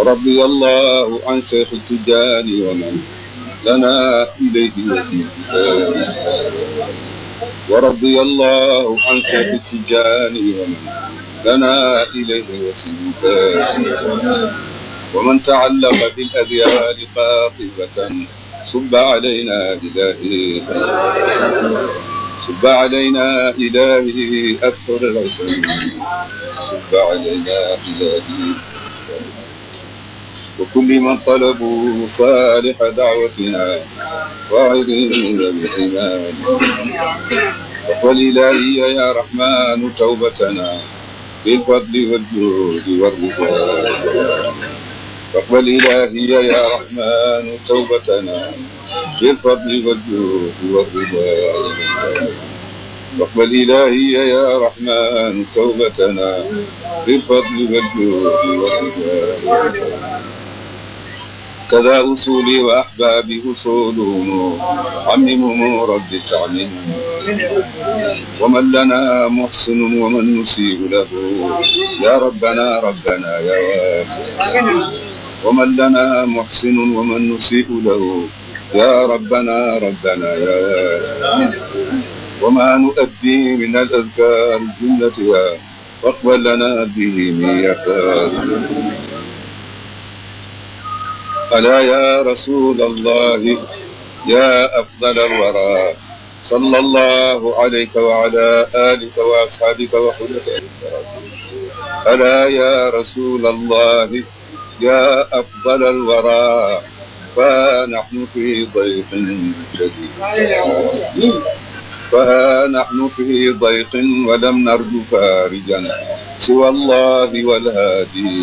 ورضي الله عن شيخ التجاني ومن لنا إليه وسيلة. ورضي الله عن شيخ التجاني ومن لنا إليه وسيلة. ومن تعلق بالأذيال قاطبة صب علينا إلهي صب علينا إلهي أكثر العسل صب علينا إلهي. وكل من طلبوا صالح دعوتنا واعظين بالإيمان واقبل إلهي يا رحمن توبتنا بالفضل والجود والرضوان. واقبل إلهي يا رحمن توبتنا بالفضل والجود والرضوان. واقبل إلهي يا رحمن توبتنا بالفضل والجود والرضوان. كذا أصولي وأحبابي أصولهم عممهم رب تعممهم. ومن لنا محسن ومن نسيء له يا ربنا ربنا يا واسع. ومن لنا محسن ومن نسيء له يا ربنا ربنا يا واسع. وما نؤدي من الأذكار جملتها فاقبل لنا به ميقات. ألا يا رسول الله يا أفضل الورى صلى الله عليك وعلى آلك وأصحابك وخلفائك. ألا يا رسول الله يا أفضل الورى فنحن في ضيق شديد فنحن في ضيق ولم نرجو فارجا سوى الله والهادي.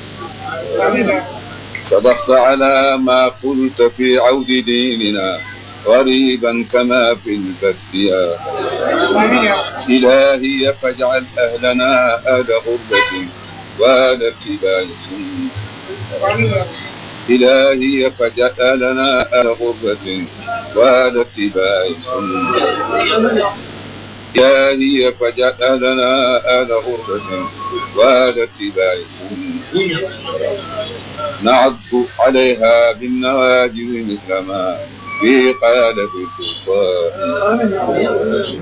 صدقت على ما قلت في عود ديننا غريبا كما في البدية. إلهي فاجعل أهلنا أهل غربة وأهل ابتلاء. إلهي فاجعل أهلنا أهل غربة وأهل ابتلاء. إلهي فاجعل أهلنا أهل غربة وأهل ابتلاء. نعض عليها بالنواجذ مثل ما في قالب الفصال.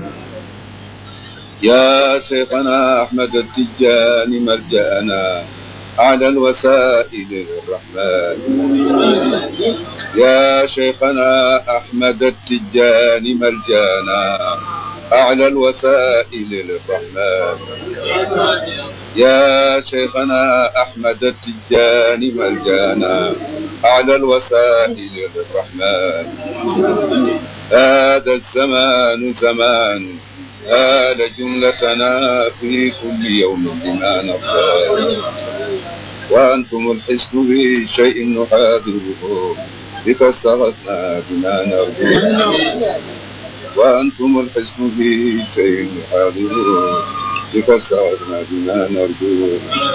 يا شيخنا أحمد التجاني ملجأنا أعلى الوسائل للرحمن. يا شيخنا أحمد التجاني ملجأنا أعلى الوسائل للرحمن. يا شيخنا أحمد التجاني ملجأنا أعلى الوسائل للرحمن. هذا الزمان زمان آل جملتنا في كل يوم بما نرضى. وأنتم الحسن في شيء نحاذره بكسرتنا بما نرجو. وأنتم الحسن في شيء نحاذره بكسرتنا بما نرجو.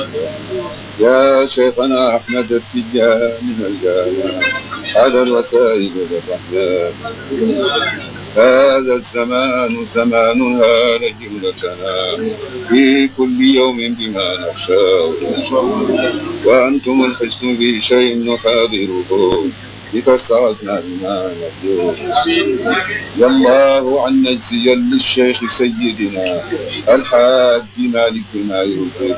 يا شيخنا أحمد التجاني ملجأنا على الوسائل للرحمن. هذا الزمان زمان هال جملتنا في كل يوم بما نخشى. وأنتم الحسن في شيء نحاذره بكسرتنا بما نرجو. يا الله عن نجزيا للشيخ سيدنا الحاج مالك ما يريد.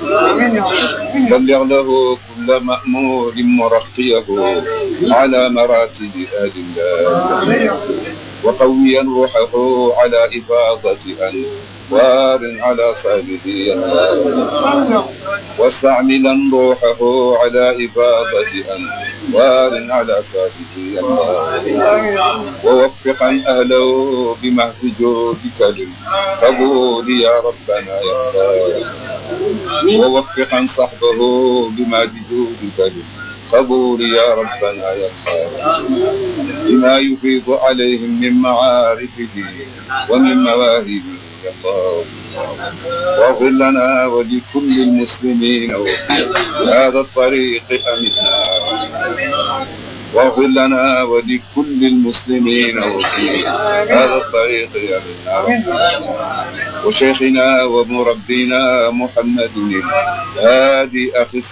بلغ له كل مأمور مرقيه على مراتب آل الله. وقويا روحه على إفاضة أنوار على صاحبه الله. واستعملا روحه على إفاضة أنوار على صاحبه الله. ووفقا أهله بمهد جودك للقبول يا ربنا يا الله. ووفقا صحبه بمهد جودك للقبول يا ربنا يا الله. بما يفيض عليهم من معارفه ومن مواهبه يا الله. واغفر لنا ولكل المسلمين وفي هذا الطريق أمنا. واغفر لنا ولكل المسلمين وفي هذا الطريق أمنا. وشيخنا ومربينا محمد الهادي أخي